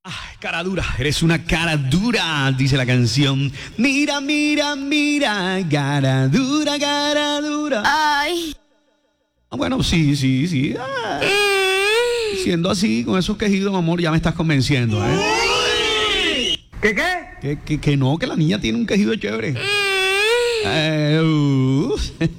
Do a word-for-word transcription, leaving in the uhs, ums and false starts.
Ay, cara dura, eres una cara dura, dice la canción. Mira, mira, mira, cara dura, cara dura. Ay. Ah, bueno, sí, sí, sí. Ah, siendo así, con esos quejidos, amor, ya me estás convenciendo, ¿eh? ¿Qué qué? Que, que, que no, que la niña tiene un quejido chévere. Eh, uh.